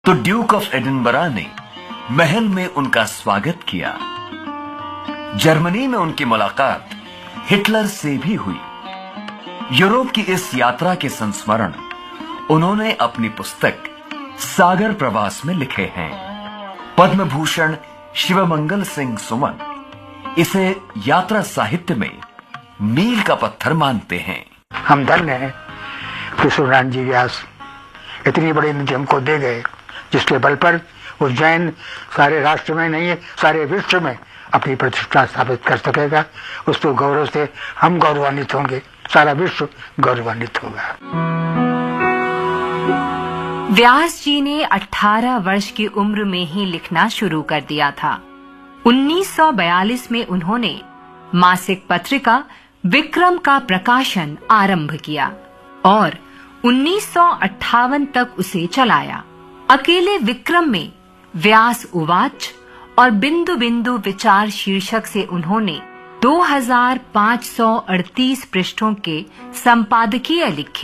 तो Duke of Edinburgh ने महल में उनका स्वागत किया। जर्मनी में उनकी मुलाकात हिटलर से भी हुई। यूरोप की इस यात्रा के संस्मरण उन्होंने अपनी पुस्तक सागर प्रवास में लिखे हैं। पद्म भूषण शिवमंगल सिंह सुमन इसे यात्रा साहित्य में मील का पत्थर मानते हैं। हम धन्य हैं कि सूर्यनारायण जी व्यास इतनी बड़ी निधि हमको दे गए, जिसके बल पर उज्जैन सारे राष्ट्र में नहीं है, सारे विश्व में अपनी प्रतिष्ठा स्थापित कर सकेगा। उस तो गौरव से हम गौरवान्वित होंगे, सारा विश्व गौरवान्वित होगा। व्यास जी ने 18 वर्ष की उम्र में ही लिखना शुरू कर दिया था। 1942 में उन्होंने मासिक पत्रिका विक्रम का प्रकाशन आरंभ किया और 1958 तक उसे चलाया। अकेले विक्रम में व्यास उवाच और बिंदु बिंदु विचार शीर्षक से उन्होंने 2538 पृष्ठों के संपादकीय लिखे।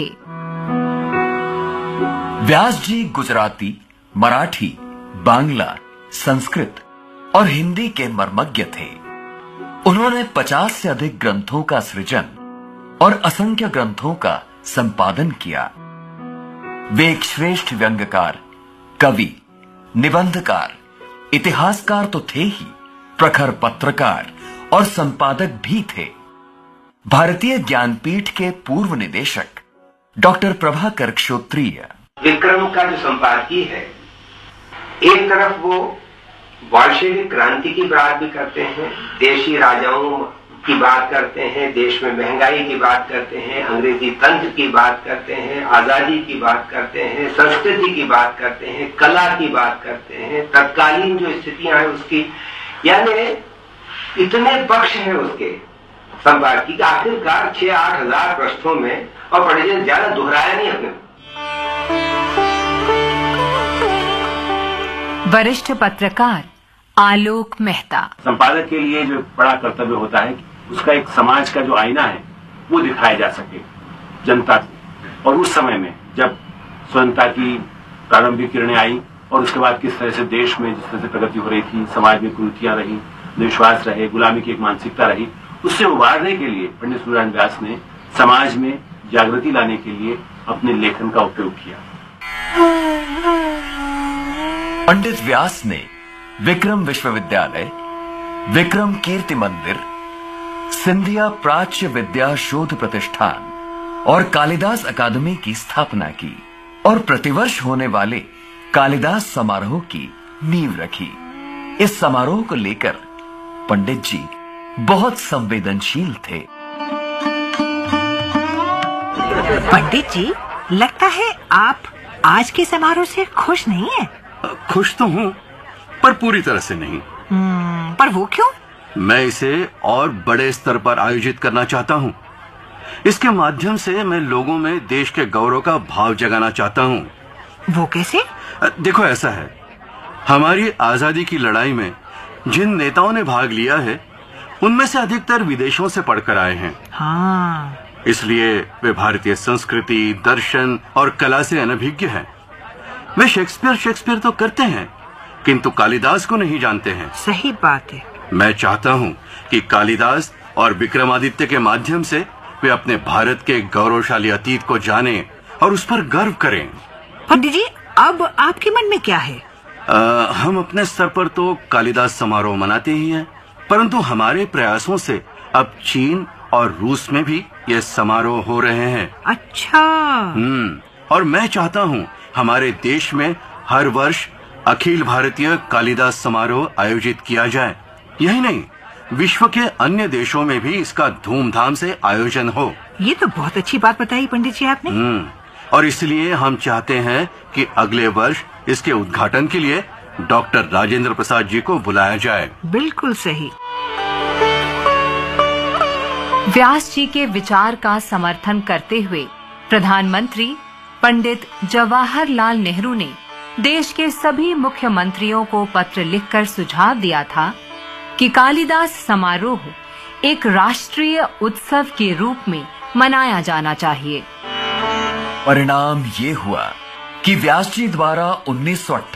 व्यास जी गुजराती, मराठी, बांग्ला, संस्कृत और हिंदी के मर्मज्ञ थे। उन्होंने 50 से अधिक ग्रंथों का सृजन और असंख्य ग्रंथों का संपादन किया। वे एक श्रेष्ठ व्यंग्यकार, कवि, निबंधकार, इतिहासकार तो थे ही, प्रखर पत्रकार और संपादक भी थे। भारतीय ज्ञानपीठ के पूर्व निदेशक डॉक्टर प्रभाकर क्षोत्रिय विक्रम का जो संपादकीय है, एक तरफ वो बोल्शेविक क्रांति की बात भी करते हैं, देशी राजाओं की बात करते हैं, देश में महंगाई की बात करते हैं, अंग्रेजी तंत्र की बात करते हैं, आजादी की बात करते हैं, संस्कृति की बात करते हैं, कला की बात करते हैं, तत्कालीन जो स्थितियां हैं उसकी, यानी इतने पक्ष हैं उसके संपादकीय। आखिरकार 6-8 हजार पृष्ठों में, और पढ़िए ज्यादा दोहराया नहीं अपने। वरिष्ठ पत्रकार आलोक मेहता। संपादक के लिए जो बड़ा कर्तव्य होता है, उसका एक समाज का जो आईना है वो दिखाया जा सके जनता को। और उस समय में जब स्वतंत्रता की प्रारंभिक किरणें आई और उसके बाद किस तरह से देश में जिस तरह से प्रगति हो रही थी, समाज में कुरीतियां रही, विश्वास रहे, गुलामी की एक मानसिकता रही, उससे उबारने के लिए पंडित सूर्यनारायण व्यास ने समाज में जागृति लाने के लिए अपने लेखन का उपयोग किया। पंडित व्यास ने विक्रम विश्वविद्यालय, विक्रम कीर्ति मंदिर, सिंधिया प्राच्य विद्या शोध प्रतिष्ठान और कालिदास अकादमी की स्थापना की और प्रतिवर्ष होने वाले कालिदास समारोह की नींव रखी। इस समारोह को लेकर पंडित जी बहुत संवेदनशील थे। पंडित जी, लगता है आप आज के समारोह से खुश नहीं हैं? खुश तो हूँ, पर पूरी तरह से नहीं। पर वो क्यों? मैं इसे और बड़े स्तर पर आयोजित करना चाहता हूँ। इसके माध्यम से मैं लोगों में देश के गौरव का भाव जगाना चाहता हूँ। वो कैसे? देखो, ऐसा है, हमारी आजादी की लड़ाई में जिन नेताओं ने भाग लिया है, उनमें से अधिकतर विदेशों से पढ़कर आए हैं। हाँ। इसलिए वे भारतीय संस्कृति, दर्शन और कला से अनभिज्ञ हैं। वे शेक्सपियर तो करते हैं, किंतु कालिदास को नहीं जानते हैं। सही बात है। मैं चाहता हूँ कि कालिदास और विक्रमादित्य के माध्यम से वे अपने भारत के गौरवशाली अतीत को जानें और उस पर गर्व करें। पंडित जी, अब आपके मन में क्या है? हम अपने स्तर पर तो कालिदास समारोह मनाते ही हैं, परंतु हमारे प्रयासों से अब चीन और रूस में भी ये समारोह हो रहे हैं। अच्छा। और मैं चाहता हूँ हमारे देश में हर वर्ष अखिल भारतीय कालिदास समारोह आयोजित किया जाए। यही नहीं, विश्व के अन्य देशों में भी इसका धूमधाम से आयोजन हो। ये तो बहुत अच्छी बात बताई पंडित जी आपने। और इसलिए हम चाहते हैं कि अगले वर्ष इसके उद्घाटन के लिए डॉक्टर राजेंद्र प्रसाद जी को बुलाया जाए। बिल्कुल सही। व्यास जी के विचार का समर्थन करते हुए प्रधानमंत्री पंडित जवाहरलाल नेहरू ने देश के सभी मुख्यमंत्रियों को पत्र लिखकर सुझाव दिया था कि कालिदास समारोह एक राष्ट्रीय उत्सव के रूप में मनाया जाना चाहिए। परिणाम ये हुआ कि व्यास जी द्वारा 1958